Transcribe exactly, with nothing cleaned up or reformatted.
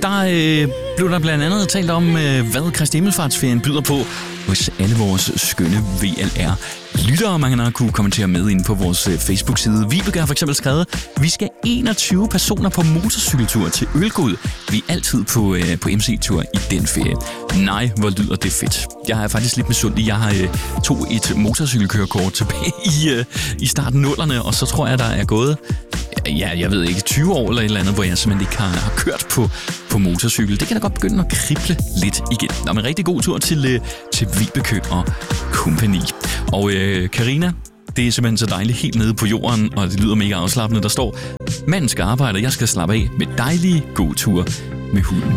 der øh, blev der blandt andet talt om, øh, hvad Kristi Himmelfartsferien byder på hos alle vores skønne V L R-lyttere. Man kan kunne kommentere med ind på vores øh, Facebook-side. Vibeke har for eksempel skrevet, vi skal enogtyve personer på motorcykeltur til Ølgod. Vi er altid på, øh, på M C-tur i den ferie. Nej, hvor lyder det fedt. Jeg er faktisk lidt misundelig. Jeg har øh, tog et motorcykelkørekort tilbage i, øh, i starten nullerne, og så tror jeg, der er gået ja, jeg ved ikke, tyve år eller et eller andet, hvor jeg simpelthen ikke har, har kørt på, på motorcykel. Det kan da godt begynde at krible lidt igen. Nå, men rigtig god tur til, øh, til Vibeke og kompagni. Og øh, Karina, det er simpelthen så dejligt helt nede på jorden, og det lyder mega afslappende. Der står, manden skal arbejde, jeg skal slappe af med dejlige god tur med hunden.